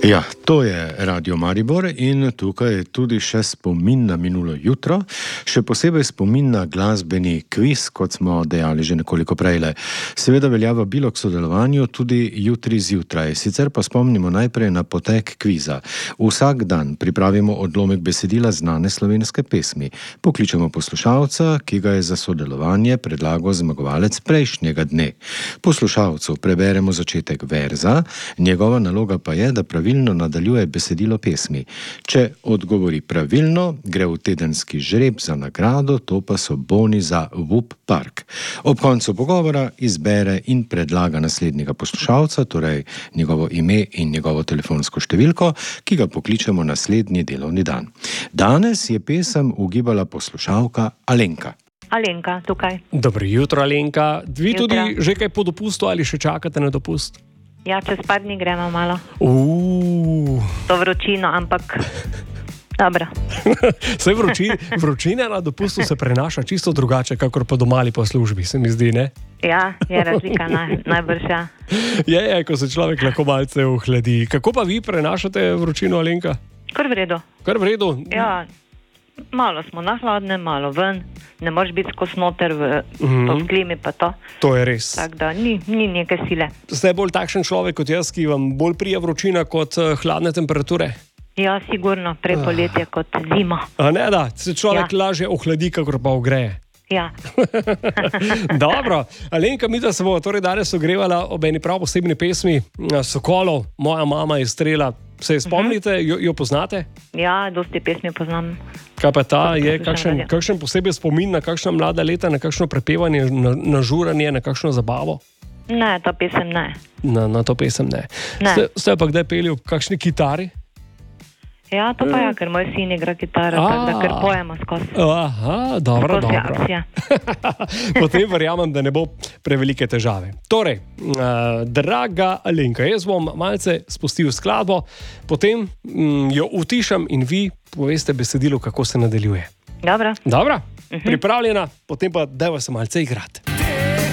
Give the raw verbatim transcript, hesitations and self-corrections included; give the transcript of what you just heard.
Ja, to je Radio Maribor in tukaj je tudi še spomin na minulo jutro, še posebej spomin na glasbeni kviz, kot smo dejali že nekoliko prejle. Seveda velja vabilo k sodelovanju tudi jutri zjutraj, sicer pa spomnimo najprej na potek kviza. Vsak dan pripravimo odlomek besedila znane slovenske pesmi. Pokličemo poslušalca, ki ga je za sodelovanje predlagal zmagovalec prejšnjega dne. Poslušalcu preberemo začetek verza, njegova naloga pa je, da pravilno nadaljuje besedilo pesmi. Če odgovori pravilno, gre v tedenski žreb za nagrado, to pa so boni za V U P Park. Ob koncu pogovora izbere in predlaga naslednjega poslušalca, torej njegovo ime in njegovo telefonsko številko, ki ga pokličemo naslednji delovni dan. Danes je pesem ugibala poslušalka Alenka. Alenka, tukaj. Dobro jutro, Alenka. Vi Jutro. tudi že kaj po dopustu ali še čakate na dopust? Ja, čez par dni gremo malo. Uuu. To vročino, ampak dobro. Saj vroči, vročina na dopustu se prenaša čisto drugače, kakor pa doma ali po službi, se mi zdi, ne? Ja, je razlika naj, najbrž, ja. Je, je, ko se človek lahko malce ohladi. Kako pa vi prenašate vročino, Alenka? Kar v redu. Kar v redu? Ja, malo smo na hladne, malo ven. Ne moreš biti skos noter v, Mhm. to v klimi pa to. To je res. Tako da ni, ni neke sile. Ste bolj takšen človek kot jaz, ki vam bolj prija vročina kot eh, hladne temperature? Ja, sigurno, prej poletje kot zima. A ne, da se človek Ja. lažje ohladi, kakor pa ogreje. Ja, Dobro, Alenka, mi da se bomo torej danes ogrevala ob eni prav posebni pesmi Sokolov, Moja mama je strela. Se je spomnite, jo, jo poznate? ja, dosti pesmi poznam. Kaj pa ta Kot je poslušam kakšen, radio. kakšen posebej spomin na kakšna mlada leta, na kakšno prepevanje, na, na žuranje, na kakšno zabavo? Ne, ta pesem ne. Na, na to pesem ne. Ne. Ste, ste pa kdaj peli ob kakšni kitari? Ja, to pa ja, ker moj sin igra kitaro, tako da A. ker pojemo skozi. Aha, dobro, Skozi dobro. akcija. Potem verjamem, da ne bo prevelike težave. Torej, uh, draga Alenka, jaz bom malce spustil skladbo, potem um, jo utišam in vi poveste besedilo, kako se nadaljuje. Dobro. Dobro? Uh-huh. Pripravljena, potem pa dajva se malce igrati.